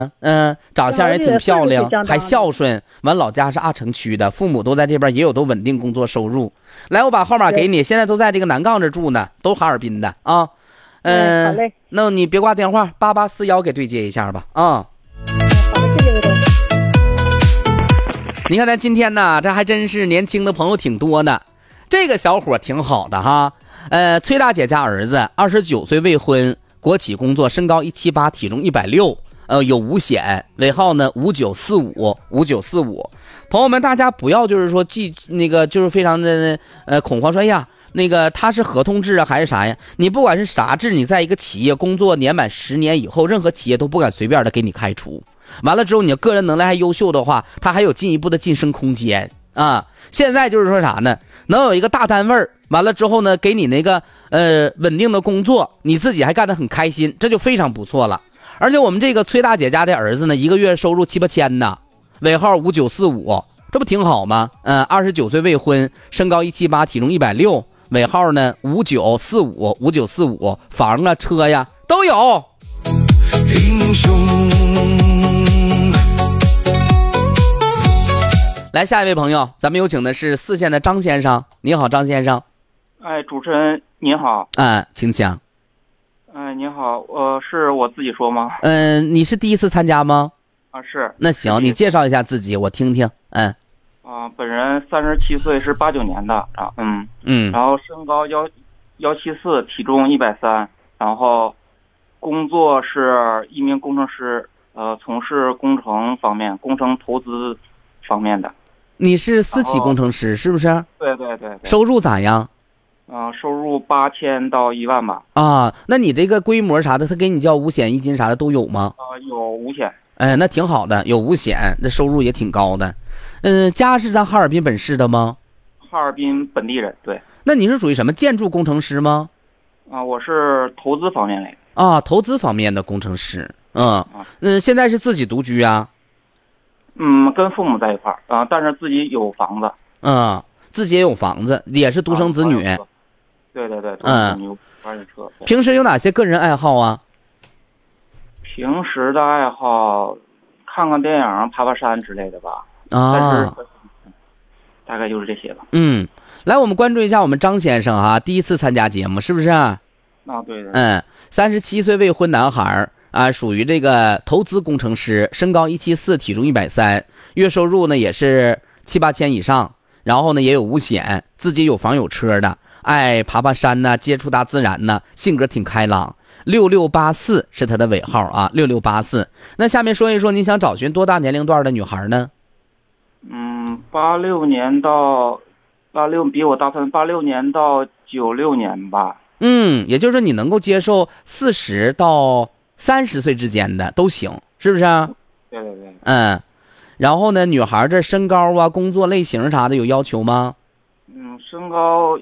长相也挺漂亮，还孝顺。完，老家是阿城区的，父母都在这边，也有都稳定工作收入。来，我把号码给你，现在都在这个南杠这住呢，都哈尔滨的啊。 好嘞。 那你别挂电话，8841给对接一下吧啊。 好的，谢谢魏总。 你看咱今天呢，这还真是年轻的朋友挺多的。这个小伙挺好的哈，崔大姐家儿子，29岁未婚，国企工作，身高178，体重160，有5险，尾号呢5945。朋友们，大家不要就是说就是非常的恐慌，说呀，他是合同制啊还是啥呀？你不管是啥制，你在一个企业工作年满10年以后，任何企业都不敢随便的给你开除。完了之后，你个人能力还优秀的话，他还有进一步的晋升空间啊。现在就是说啥呢？能有一个大单位，完了之后呢，给你那个稳定的工作，你自己还干得很开心，这就非常不错了。而且我们这个崔大姐家的儿子呢，一个月收入7、8千呢，尾号5945，这不挺好吗？29岁未婚，身高178，体重160，尾号呢5945，房啊车呀都有。英雄。来，下一位朋友，咱们有请的是4线的张先生。你好，张先生。 哎，主持人您好。 请讲。 您好，是我自己说吗？ 你是第一次参加吗？ 是。 那行，你介绍一下自己，我听听。 本人37岁，是89年的然后身高174，体重130，然后工作是一名工程师，从事工程方面，工程投资方面的。 你是私企工程师是不是？ 对。 收入咋样？ 收入8000到1万吧。 那你这个规模啥的，他给你交5险1金啥的都有吗？ 有5险。 那挺好的，有5险，那收入也挺高的。家是咱哈尔滨本市的吗？ 哈尔滨本地人，对。 那你是属于什么建筑工程师吗？ 我是投资方面类。 投资方面的工程师。现在是自己独居啊？ 跟父母在一块儿但是自己有房子。 自己也有房子，也是独生子女。 对，独生子女，玩点车。 平时有哪些个人爱好啊？ 平时的爱好，看看电影、爬爬山之类的吧。但是大概就是这些吧。 来，我们关注一下我们张先生啊，第一次参加节目，是不是？ 对。 37岁未婚男孩属于这个投资工程师，身高174，体重130，月收入呢也是7、8千以上，然后呢也有5险，自己有房有车的，爱爬爬山呢，接触大自然呢，性格挺开朗。6684是他的尾号啊，6684。那下面说一说，你想找寻多大年龄段的女孩呢 ？86年到86比我大，86年到96年吧。 也就是说你能够接受40到30岁之间的都行，是不是？ 对。 然后呢，女孩这身高啊、工作类型啥的有要求吗？ 身高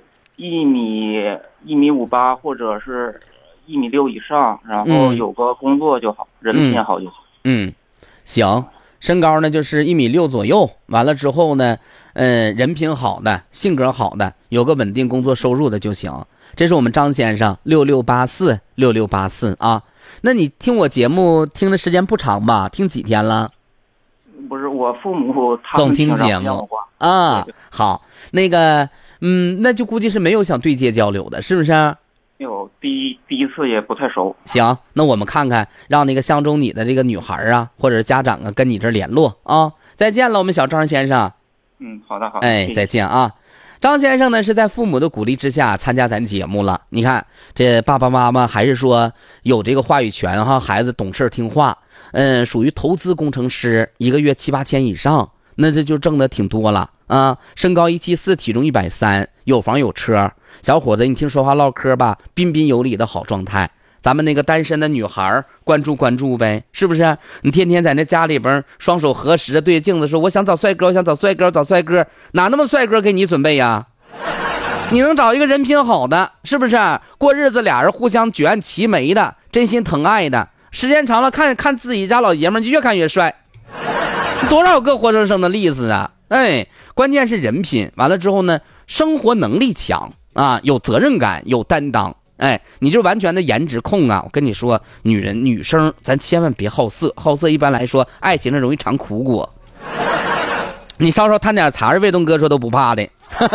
1.58米或者是1.6米以上，然后有个工作就好，人品好就好。 行，身高呢就是1.6米左右，完了之后呢，人品好的，性格好的，有个稳定工作收入的就行。这是我们张先生6684啊。那你听我节目听的时间不长吧？听几天了？ 不是，我父母他们总听节目好，那就估计是没有想对接交流的，是不是？ 有，第一次也不太熟。 行，那我们看看，让那个相中你的这个女孩啊，或者家长啊，跟你这联络啊。再见了，我们小张先生。 好的。 再见啊。张先生呢是在父母的鼓励之下参加咱节目了。你看这爸爸妈妈还是说有这个话语权哈，孩子懂事听话。属于投资工程师，一个月7、8千以上，那这就挣得挺多了啊。身高174，体重130，有房有车。小伙子，你听说话唠嗑吧，彬彬有礼的好状态。咱们那个单身的女孩关注呗，是不是？你天天在那家里边双手合十的对着镜子说我想找帅哥，找帅哥，哪那么帅哥给你准备呀？你能找一个人品好的，是不是？过日子俩人互相举案齐眉的，真心疼爱的，时间长了看自己家老爷们就越看越帅。多少个活生生的例子啊！关键是人品，完了之后呢，生活能力强啊，有责任感，有担当。 哎，你就完全的颜值控啊！我跟你说，女生咱千万别好色，好色一般来说爱情上容易尝苦果。你稍稍贪点财，卫东哥说都不怕的。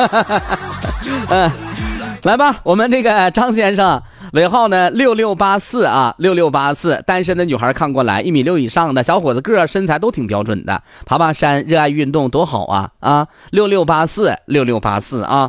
来吧，我们这个张先生尾号呢6684啊，6684，单身的女孩看过来，1.6米以上的小伙子，个身材都挺标准的，爬爬山，热爱运动，多好啊啊！6684啊。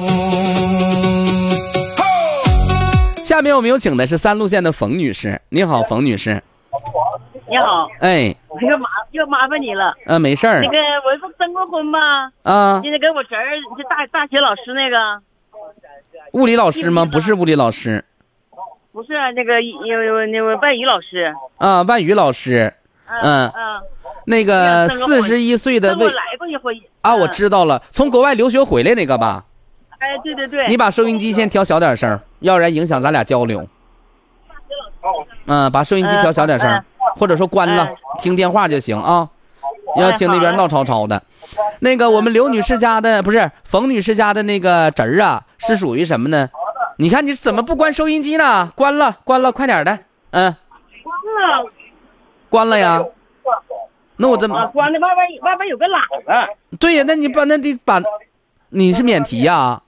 下面我们有请的是3路线的冯女士，你好，冯女士。 你好， 哎， 又麻烦你了。 没事儿。 那个我不征过婚吗？ 啊， 现在跟我侄儿，就大学老师那个。 物理老师吗？不是物理老师。 不是那个有外语老师。 啊，外语老师。那个41岁的我来过一回。 啊，我知道了，从国外留学回来那个吧。 哎，对对对。 你把收音机先调小点声，要不然影响咱俩交流。把收音机调小点声，或者说关了，听电话就行啊。要听那边闹吵吵的。那个我们刘女士家的不是冯女士家的那个侄儿啊，是属于什么呢？你看你怎么不关收音机呢？关了，快点的。关了呀。那我怎么关了？外边有个喇叭。 对呀，那你把你是免提呀？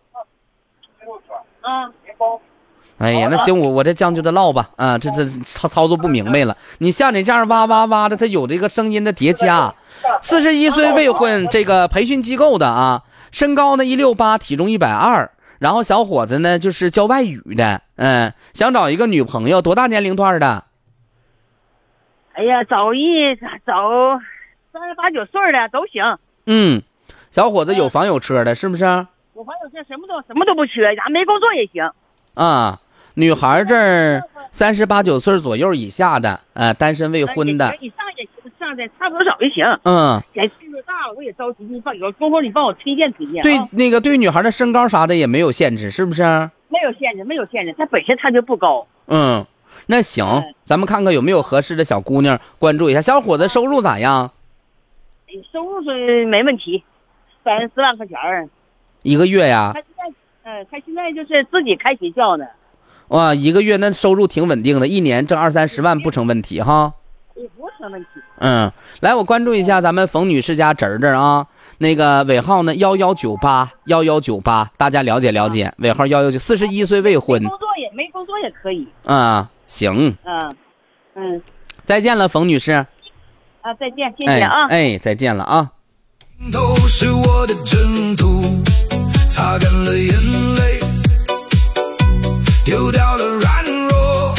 哎呀，那行，我这将就着唠吧啊，这操作不明白了。你像你这样哇哇哇的，它有这个声音的叠加。41岁未婚，这个培训机构的啊，身高呢168，体重120，然后小伙子呢就是教外语的，想找一个女朋友，多大年龄段的？ 哎呀，找38、9岁的都行。 小伙子有房有车的，是不是？ 有房有车，什么都不缺，咱没工作也行。 啊，女孩这儿38、9岁左右以下的，单身未婚的。 以上也行，上的差不多少就行。年岁数大了，我也着急，有功夫你帮我推荐推荐。 对，那个对女孩的身高啥的也没有限制，是不是？ 没有限制，她本身她就不高。 那行，咱们看看有没有合适的小姑娘，关注一下。小伙子收入咋样？ 收入是没问题，30万块钱一个月呀？ 他现在就是自己开学校呢。 哇，一个月那收入挺稳定的，一年挣20-30万不成问题哈。 也不成问题。 来，我关注一下咱们冯女士家侄儿啊，那个尾号呢1198，大家了解了解，尾号119， 41岁未婚。 没工作也可以。 行。再见了，冯女士。 再见，谢谢啊。 再见了啊。 都是我的征途，擦干了眼泪，丢掉了软弱。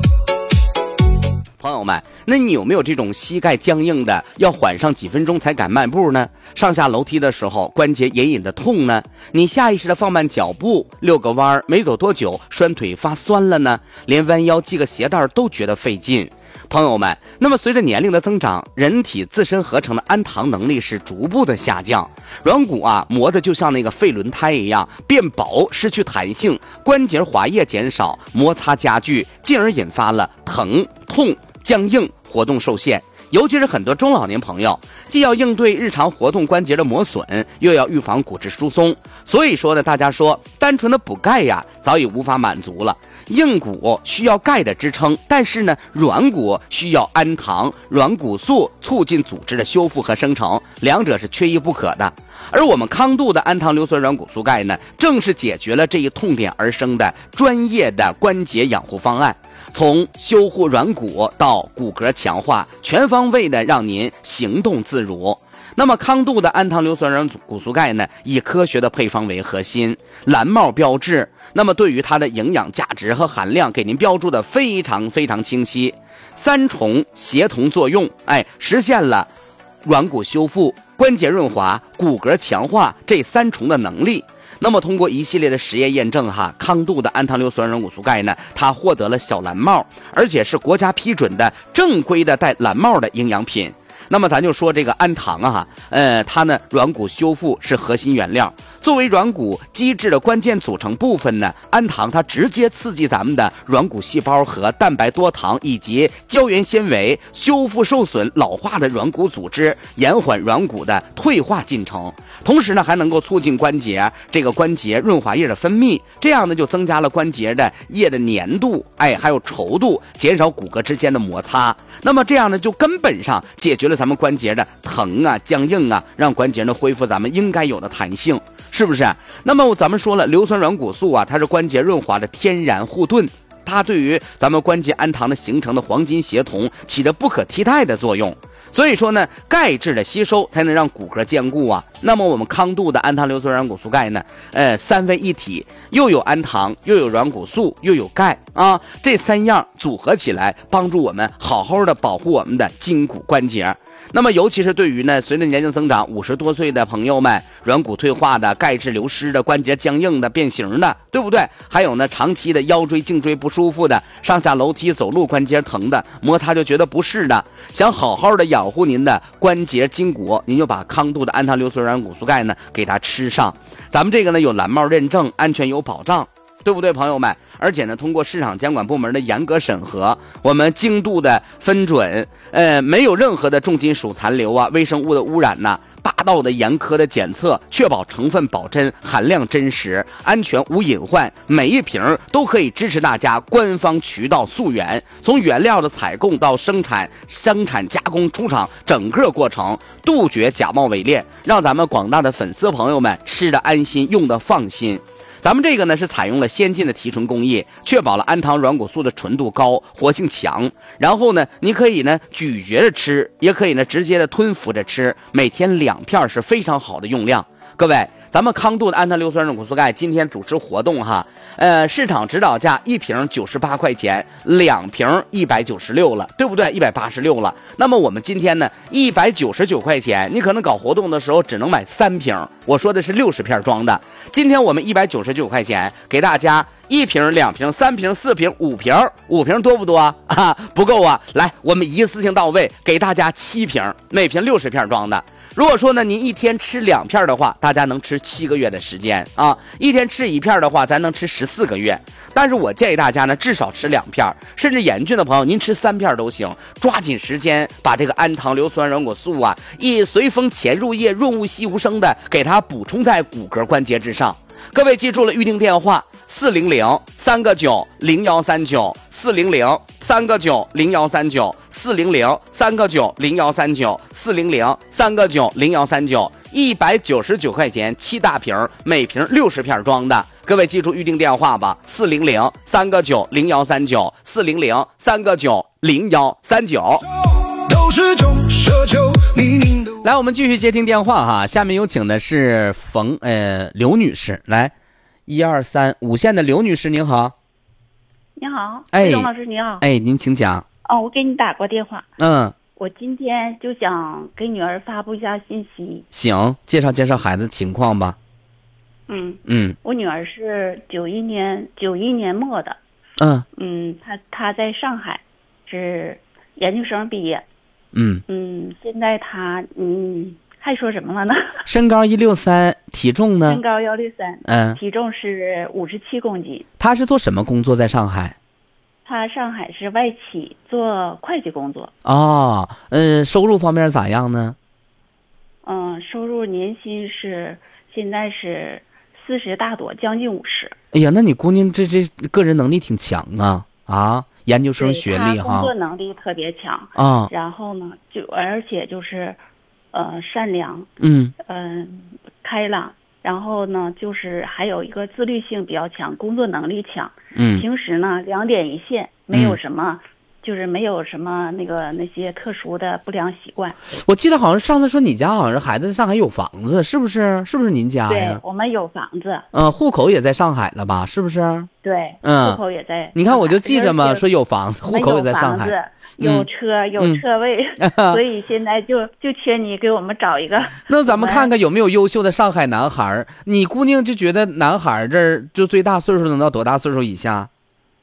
朋友们，那你有没有这种膝盖僵硬的，要缓上几分钟才敢迈步呢？上下楼梯的时候关节隐隐的痛呢？你下意识的放慢脚步，遛个弯，没走多久拴腿发酸了呢？连弯腰系个鞋带都觉得费劲。朋友们，那么随着年龄的增长，人体自身合成的氨糖能力是逐步的下降，软骨磨得就像那个废轮胎一样变薄，失去弹性，关节滑液减少，摩擦加剧，进而引发了疼痛、僵硬，活动受限。尤其是很多中老年朋友，既要应对日常活动关节的磨损，又要预防骨质疏松。所以说呢，大家说单纯的补钙呀，早已无法满足了。硬骨需要钙的支撑，但是呢，软骨需要氨糖、软骨素促进组织的修复和生成，两者是缺一不可的。而我们康度的氨糖硫酸软骨素钙呢，正是解决了这一痛点而生的专业的关节养护方案。从修护软骨到骨骼强化，全方位的让您行动自如。那么康度的氨糖硫酸软骨素钙呢，以科学的配方为核心，蓝帽标志，那么对于它的营养价值和含量给您标注的非常非常清晰，3重协同作用，实现了软骨修复、关节润滑、骨骼强化这3重的能力。那么通过一系列的实验验证康度的氨糖硫酸软骨素钙呢，它获得了小蓝帽，而且是国家批准的正规的带蓝帽的营养品。 那么咱就说这个氨糖啊，它呢软骨修复是核心原料，作为软骨机制的关键组成部分呢，氨糖它直接刺激咱们的软骨细胞和蛋白多糖以及胶原纤维，修复受损老化的软骨组织，延缓软骨的退化进程。同时呢，还能够促进关节润滑液的分泌，这样呢就增加了关节的液的粘度，还有稠度，减少骨骼之间的摩擦。那么这样呢，就根本上解决了咱们关节的疼啊、僵硬啊，让关节呢恢复咱们应该有的弹性，是不是？那么咱们说了，硫酸软骨素啊，它是关节润滑的天然护盾，它对于咱们关节氨糖的形成的黄金协同起着不可替代的作用。所以说呢，钙质的吸收才能让骨骼坚固啊。那么我们康度的氨糖硫酸软骨素钙呢，三位一体，又有氨糖，又有软骨素，又有钙啊，这三样组合起来，帮助我们好好的保护我们的筋骨关节。那么尤其是对于呢随着年龄增长50多岁的朋友们，软骨退化的、钙质流失的、关节僵硬的、变形的，对不对？还有呢长期的腰椎颈椎不舒服的，上下楼梯走路关节疼的，摩擦就觉得不适的，想好好的养护您的关节筋骨，您就把康度的氨糖硫酸软骨素钙呢给它吃上。咱们这个呢有蓝帽认证，安全有保障，对不对朋友们？而且呢通过市场监管部门的严格审核，我们精度的分准，没有任何的重金属残留啊、微生物的污染呐、8道的严苛的检测，确保成分保真、含量真实、安全无隐患。每一瓶都可以支持大家官方渠道溯源，从原料的采购到生产加工出厂整个过程，杜绝假冒伪劣，让咱们广大的粉丝朋友们吃得安心，用得放心。咱们这个呢是采用了先进的提纯工艺，确保了氨糖软骨素的纯度高、活性强。然后呢，你可以呢咀嚼着吃，也可以呢直接的吞服着吃，每天2片是非常好的用量。各位，咱们康度的氨糖硫酸软骨素钙今天主持活动哈，市场指导价1瓶98块钱，2瓶196了，对不对？186了。那么我们今天呢199块钱，你可能搞活动的时候只能买3瓶，我说的是60片装的。今天我们199块钱给大家1瓶、2瓶、3瓶、4瓶、5瓶，5瓶多不多啊？不够啊！来，我们一次性到位，给大家7瓶，每瓶60片装的。如果说呢，您一天吃2片的话，大家能吃7个月的时间啊；一天吃1片的话，咱能吃14个月。但是我建议大家呢，至少吃2片，甚至严峻的朋友，您吃3片都行。抓紧时间把这个氨糖硫酸软骨素啊，随风潜入液，润物细无声的给它补充在骨骼关节之上。各位记住了，预定电话，400-399-0139，400-399-0139，400-399-0139，199块钱7大瓶，每瓶60片装的。各位记住预定电话吧，400-399-0139，400-399-0139。来，我们继续接听电话哈。下面有请的是刘女士，来，123，5线的刘女士，您好。 你好， 钟老师你好。 您请讲。 我给你打过电话。我今天就想给女儿发布一下信息。 行，介绍介绍孩子情况吧。 我女儿是91年末的。她在上海是研究生毕业。现在她还说什么了呢？ 身高163，体重呢？ 身高163，体重是57公斤。 她是做什么工作在上海？ 她上海是外企做会计工作。 收入方面咋样呢？ 收入年薪现在是40大多，将近50。 哎呀，那你姑娘这个人能力挺强啊！研究生学历哈， 工作能力特别强然后呢，而且就是善良，开朗，然后呢就是还有一个自律性比较强，工作能力强。平时呢2点一线，没有什么就是没有什么那些特殊的不良习惯。 我记得好像上次说你家好像是孩子在上海有房子，是不是您家呀？ 对，我们有房子。 户口也在上海了吧？是不是？ 对，户口也在。 你看我就记着嘛，说有房子，户口也在上海。 有车有车位，所以现在就缺你给我们找一个。 那咱们看看有没有优秀的上海男孩。你姑娘就觉得男孩这儿就最大岁数能到多大岁数以下？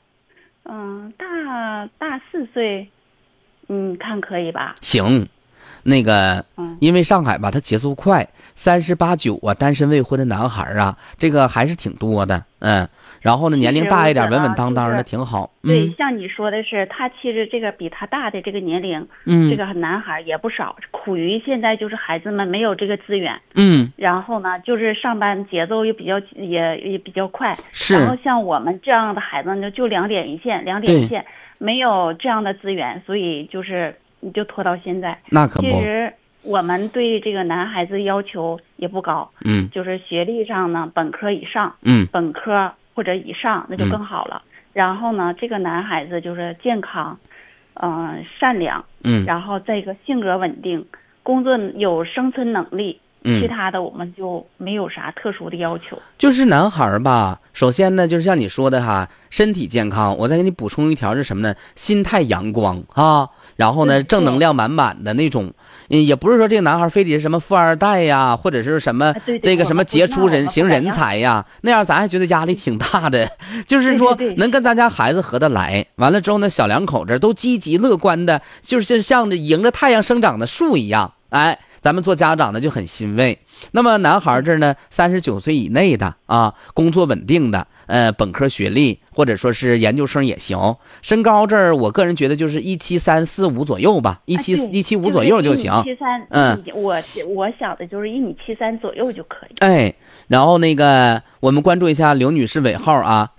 大4岁，看可以吧？ 行， 那个，因为上海吧，它节奏快，38、9啊，单身未婚的男孩啊，这个还是挺多的，然后呢，年龄大一点，稳稳当当的，挺好。 对，像你说的是，他其实这个比他大的这个年龄，这个男孩也不少，苦于现在就是孩子们没有这个资源，然后呢，就是上班节奏也比较快， 是。 然后像我们这样的孩子呢，就2点一线，没有这样的资源，所以就是你就拖到现在。 那可不。 其实我们对这个男孩子要求也不高，就是学历上呢，本科以上，本科或者以上那就更好了。然后呢，这个男孩子就是健康，善良，然后再一个性格稳定，工作有生存能力，其他的我们就没有啥特殊的要求。 就是男孩吧，首先呢，就是像你说的哈，身体健康。我再给你补充一条是什么呢？心态阳光啊，然后呢，正能量满满的那种。也不是说这个男孩非得是什么富二代呀，或者是什么这个什么杰出人才呀，那样咱还觉得压力挺大的。就是说能跟咱家孩子合得来，完了之后呢，小两口这都积极乐观的，就是像迎着太阳生长的树一样。咱们做家长的就很欣慰。那么男孩这儿呢，39岁以内的啊，工作稳定的，本科学历或者说是研究生也行。身高这儿，我个人觉得就是17345左右吧，175左右就行。 我想的就是173左右就可以。 然后那个我们关注一下刘女士尾号啊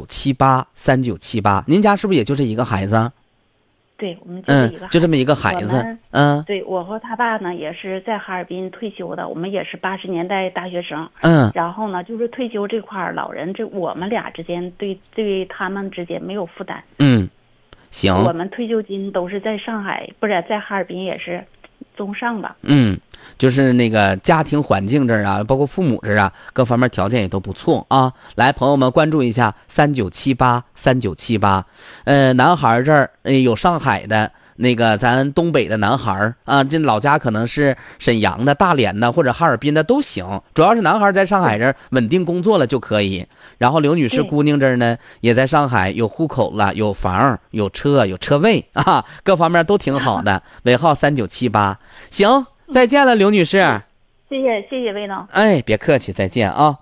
，39783978。您家是不是也就这一个孩子？ 对，我们就这一个孩子， 就这么一个孩子。 对，我和他爸呢也是在哈尔滨退休的，我们也是80年代大学生。然后呢，就是退休这块老人我们俩之间对他们之间没有负担。行。我们退休金都是在上海，不是在哈尔滨也是综上吧。 就是那个家庭环境这儿啊，包括父母这儿啊，各方面条件也都不错啊。来，朋友们关注一下39783978。男孩这儿有上海的，那个咱东北的男孩啊，这老家可能是沈阳的、大连的或者哈尔滨的都行，主要是男孩在上海这儿稳定工作了就可以。然后刘女士姑娘这儿呢，也在上海有户口了，有房、有车、有车位啊，各方面都挺好的。尾号3978。行。再见了，刘女士。 谢谢魏总。 别客气，再见啊。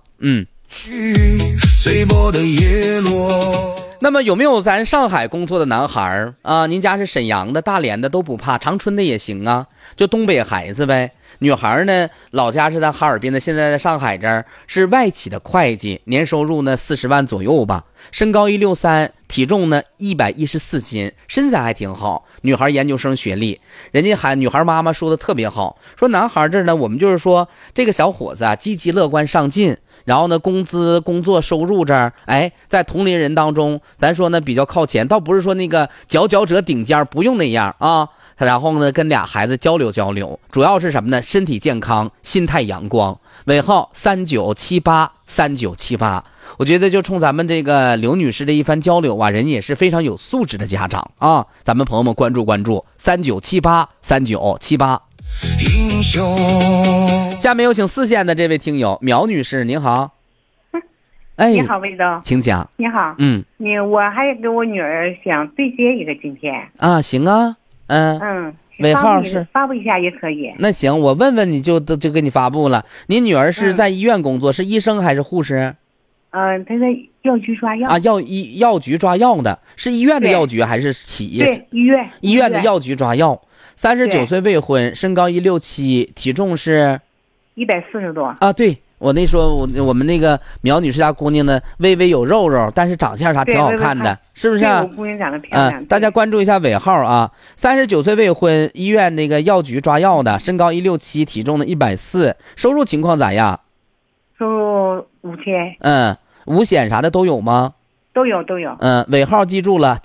那么有没有咱上海工作的男孩啊？您家是沈阳的、大连的都不怕，长春的也行啊，就东北孩子呗。女孩呢，老家是在哈尔滨的，现在在上海这儿是外企的会计，年收入呢40万左右吧，身高163，体重呢114斤，身材还挺好。女孩研究生学历，人家女孩妈妈说的特别好，说男孩这儿呢，我们就是说这个小伙子啊，积极乐观上进，然后呢，工资、工作、收入这儿，在同龄人当中，咱说呢比较靠前，倒不是说那个佼佼者顶尖，不用那样啊。然后呢，跟俩孩子交流交流，主要是什么呢？身体健康，心态阳光。尾号39783978。我觉得就冲咱们这个刘女士的一番交流啊，人也是非常有素质的家长啊。咱们朋友们关注39783978。下面有请4线的这位听友苗女士，您好。 你好，魏总， 请讲。 你好，我还给我女儿想对接一个今天啊，行啊。尾号是发布一下也可以。 那行，我问问你就给你发布了。您女儿是在医院工作，是医生还是护士？ 她在药局抓药啊，药局抓药的，是医院的药局还是企业？ 对， 医院的药局抓药。39岁未婚，身高167，体重是 140多啊。对，我那说我们那个苗女士家姑娘呢，微微有肉肉，但是长相啥挺好看的，是不是啊？ 我姑娘长得漂亮。 大家关注一下尾号啊，39岁未婚，医院那个药局抓药的，身高167，体重呢140，收入情况咋样？ 收入5000。 五险啥的都有吗？ 都有。 尾号记住了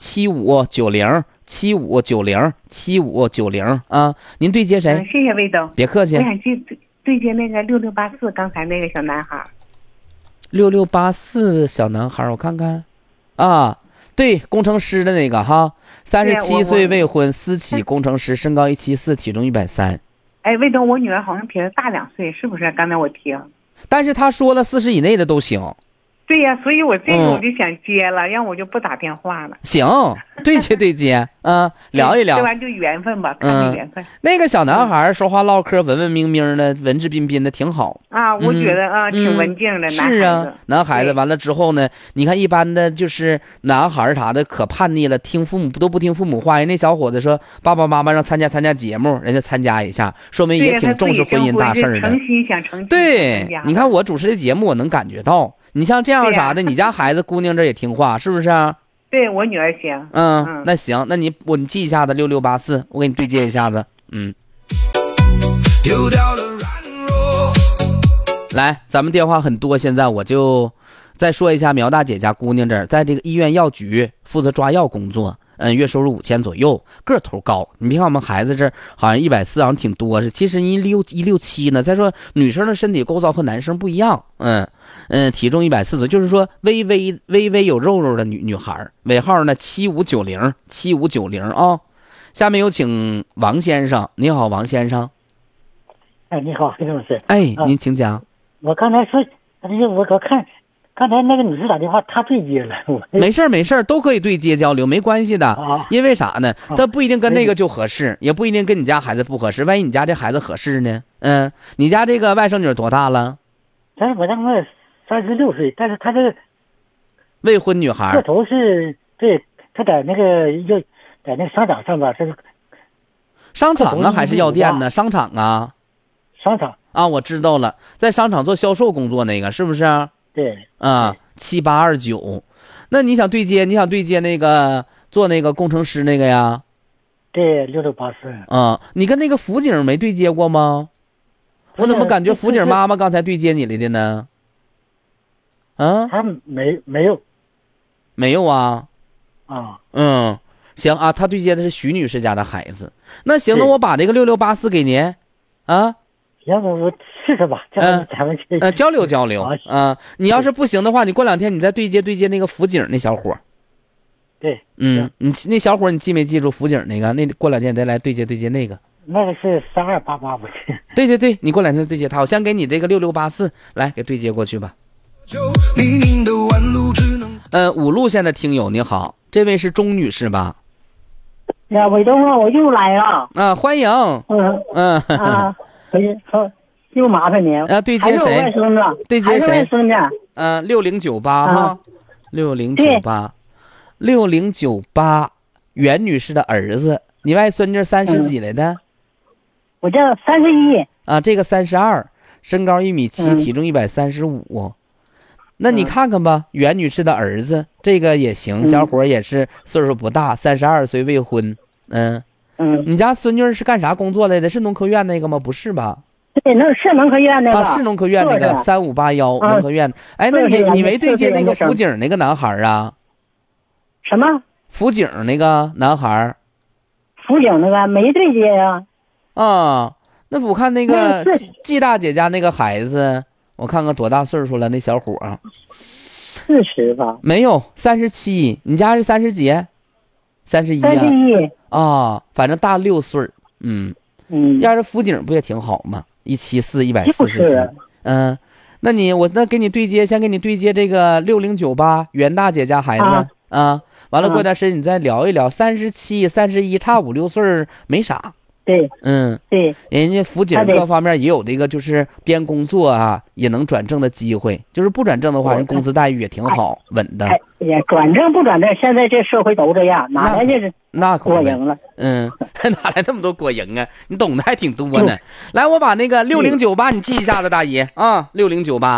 ，759075907590啊。您对接谁？ 谢谢魏总。 别客气。 我想去对接那个6684，刚才那个小男孩。 6684小男孩，我看看，啊，对，工程师的那个哈，37岁未婚，私企工程师，身高174，体重130。 魏总，我女儿好像比他大2岁，是不是？刚才我听。 但是他说了40以内的都行。 对呀，所以我这个我就想接了，让我就不打电话了。 行，对接，聊一聊， 这玩意就缘分吧，看这缘分。 那个小男孩说话唠嗑文文明明的，文质彬彬的，挺好啊。我觉得挺文静的。 是啊，男孩子完了之后呢，你看一般的就是男孩啥的可叛逆了，听父母都不听父母话。人那小伙子说爸爸妈妈让参加节目，人家参加一下，说明也挺重视婚姻大事的。 诚心想成。 对，你看我主持的节目，我能感觉到。你像这样啥的，你家孩子姑娘这也听话，是不是啊？ 对，我女儿行。 那行，那你记一下子6684，我给你对接一下子。来，咱们电话很多，现在我就再说一下苗大姐家姑娘这儿，在这个医院药局负责抓药工作。月收入5000左右，个头高。你别看我们孩子这好像140，好像挺多是，其实167呢。再说女生的身体构造和男生不一样，体重140左右，就是说微微有肉的女孩。尾号呢7590啊。下面有请王先生，你好，王先生。 哎，你好，黑老师。 哎，您请讲。 我刚才说，我看。刚才那个女士打电话，她对接了。 没事，都可以对接交流，没关系的。因为啥呢？她不一定跟那个就合适，也不一定跟你家孩子不合适。万一你家这孩子合适呢？你家这个外甥女多大了？ 我家妹36岁，但是她这个未婚女孩。 个头是对，她在那个商场上吧，这个商场啊还是药店呢？商场啊。 商场啊，我知道了，在商场做销售工作那个是不是？ 对 7829，那你想对接那个做那个工程师那个呀？ 对，6684。 你跟那个辅警没对接过吗？我怎么感觉辅警妈妈刚才对接你来的呢？ 他没有啊。行啊，他对接的是徐女士家的孩子。那行，那我把这个6684给您啊。 行，我试试吧。咱们交流。你要是不行的话，你过2天你再对接那个辅警那小伙。 对。 你那小伙你记没记住辅警那个？那过2天你再来对接那个。 那个是3288不是？ 对，你过2天对接他。我先给你这个6684来给对接过去吧。5路线的听友你好，这位是钟女士吧？ 呀，伟东啊，我又来了。 欢迎。 又麻烦您。 对接谁？ 外孙子。 对接谁？ 外孙子。 6098哈，6098，袁女士的儿子。你外孙女30几来的？ 我这31。 这个32，身高1.7米，体重135。那你看看吧，袁女士的儿子，这个也行，小伙也是岁数不大，32岁未婚。你家孙女是干啥工作来的？是农科院那个吗？不是吧？ 对，那是农科院那个。 是农科院那个3581农科院。哎，那你没对接那个辅警那个男孩啊？ 什么？ 辅警那个男孩？ 辅警那个没对接呀。 那我看那个季大姐家那个孩子，我看看多大岁数了？那小伙 40吧？ 没有，37。你家是30几？31啊。反正大6岁。要是辅警不也挺好吗？174 140几。那给你对接，先给你对接这个6098袁大姐家孩子完了过段时间你再聊一聊，37 31差5、6岁没啥。 对，对， 人家辅警各方面也有这个，就是边工作也能转正的机会。就是不转正的话，人工资待遇也挺好，稳的。 转正不转正，现在这社会都这样，哪来就是果蝇了？ 哪来那么多果蝇啊？你懂得还挺多呢。来，我把那个6098你记一下子，大姨6098。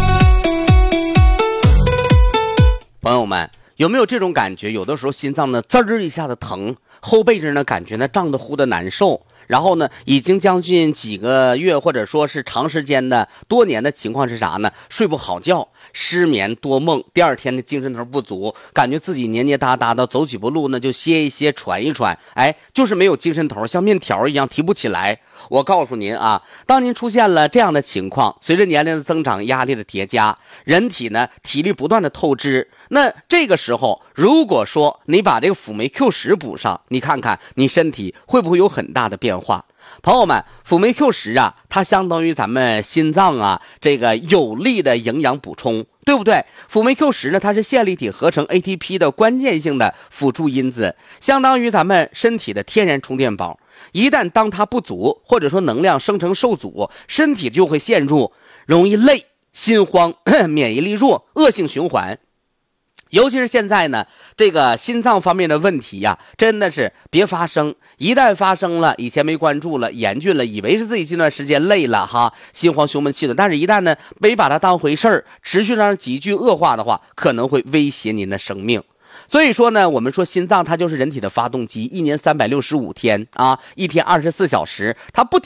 朋友们，有没有这种感觉？有的时候心脏呢滋儿一下子疼，后背这呢感觉呢胀得乎的难受，然后呢已经将近几个月或者说是长时间的多年的情况是啥呢？睡不好觉，失眠多梦，第二天的精神头不足，感觉自己黏黏哒哒的，走几步路呢就歇一歇喘一喘，就是没有精神头，像面条一样提不起来。我告诉您当您出现了这样的情况，随着年龄的增长，压力的叠加，人体呢体力不断的透支，那这个时候如果说你把这个辅酶 Q10补上，你看看你身体会不会有很大的变变化。朋友们，辅酶 Q10啊，它相当于咱们心脏啊这个有力的营养补充，对不对？辅酶 Q10呢，它是线粒体合成 ATP 的关键性的辅助因子，相当于咱们身体的天然充电宝。一旦当它不足，或者说能量生成受阻，身体就会陷入容易累、心慌、免疫力弱、恶性循环。尤其是现在呢，这个心脏方面的问题呀，真的是别发生。一旦发生了，以前没关注了，严峻了，以为是自己这段时间累了哈，心慌胸闷气短，但是一旦呢没把它当回事儿，持续让急剧恶化的话，可能会威胁您的生命。所以说呢，我们说心脏它就是人体的发动机，一年365天啊，一天24小时，它不停